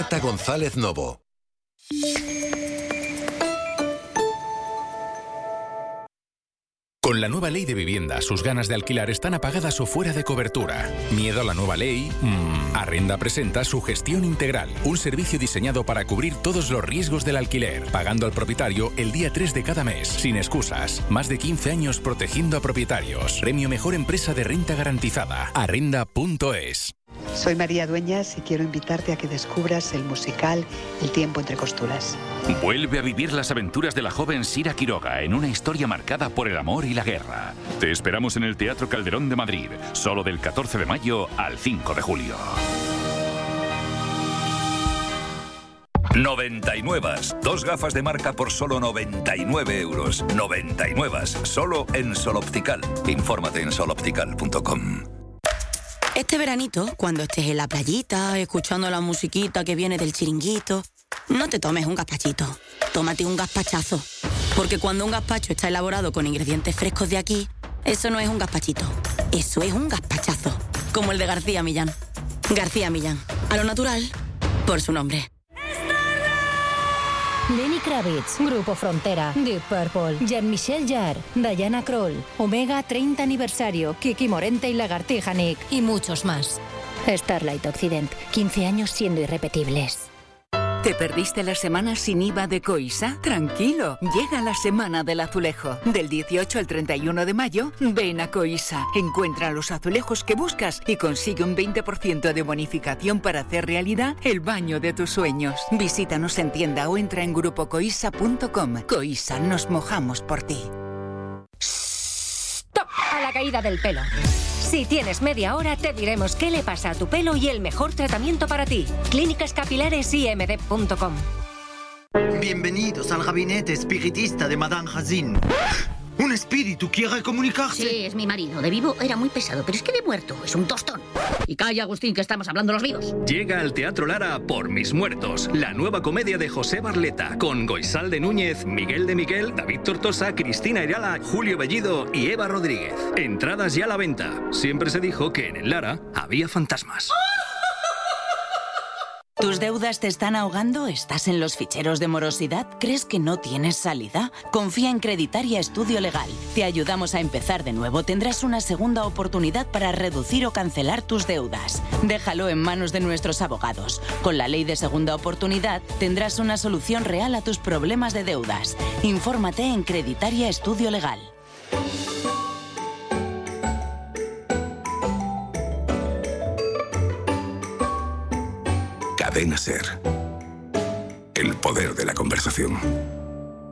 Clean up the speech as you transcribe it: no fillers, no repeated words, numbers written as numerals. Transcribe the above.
Marta González Novo. Con la nueva ley de vivienda, sus ganas de alquilar están apagadas o fuera de cobertura. ¿Miedo a la nueva ley? Arrenda presenta su gestión integral, un servicio diseñado para cubrir todos los riesgos del alquiler, pagando al propietario el día 3 de cada mes, sin excusas. Más de 15 años protegiendo a propietarios. Premio Mejor Empresa de Renta Garantizada. Arrenda.es. Soy María Dueñas y quiero invitarte a que descubras el musical El tiempo entre costuras. Vuelve a vivir las aventuras de la joven Sira Quiroga en una historia marcada por el amor y la guerra. Te esperamos en el Teatro Calderón de Madrid, solo del 14 de mayo al 5 de julio. 99. 2 gafas de marca por solo 99 euros. 99. Solo en Sol Optical. Infórmate en soloptical.com. Este veranito, cuando estés en la playita, escuchando la musiquita que viene del chiringuito, no te tomes un gazpachito, tómate un gazpachazo. Porque cuando un gazpacho está elaborado con ingredientes frescos de aquí, eso no es un gazpachito, eso es un gazpachazo. Como el de García Millán. García Millán, a lo natural, por su nombre. Lenny Kravitz, Grupo Frontera, Deep Purple, Jean-Michel Jarre, Diana Krall, Omega 30 aniversario, Kiki Morente y Lagartija Nick y muchos más. Starlight Occident, 15 años siendo irrepetibles. ¿Te perdiste la semana sin IVA de Coisa? Tranquilo, llega la Semana del Azulejo. Del 18 al 31 de mayo, ven a Coisa. Encuentra los azulejos que buscas y consigue un 20% de bonificación para hacer realidad el baño de tus sueños. Visítanos en tienda o entra en grupocoisa.com. Coisa, nos mojamos por ti. ¡Stop! A la caída del pelo. Si tienes media hora, te diremos qué le pasa a tu pelo y el mejor tratamiento para ti. ClínicasCapilaresIMD.com. Bienvenidos al gabinete espiritista de Madame Hazin. ¿Un espíritu quiere comunicarse? Sí, es mi marido. De vivo era muy pesado, pero es que de muerto es un tostón. Y calla, Agustín, que estamos hablando los vivos. Llega al Teatro Lara Por mis muertos, la nueva comedia de José Barleta, con Goizalde Núñez, Miguel de Miguel, David Tortosa, Cristina Ayala, Julio Bellido y Eva Rodríguez. Entradas ya a la venta. Siempre se dijo que en el Lara había fantasmas. ¿Tus deudas te están ahogando? ¿Estás en los ficheros de morosidad? ¿Crees que no tienes salida? Confía en Creditaria Estudio Legal. Te ayudamos a empezar de nuevo. Tendrás una segunda oportunidad para reducir o cancelar tus deudas. Déjalo en manos de nuestros abogados. Con la ley de segunda oportunidad tendrás una solución real a tus problemas de deudas. Infórmate en Creditaria Estudio Legal. Cadena SER. El poder de la conversación.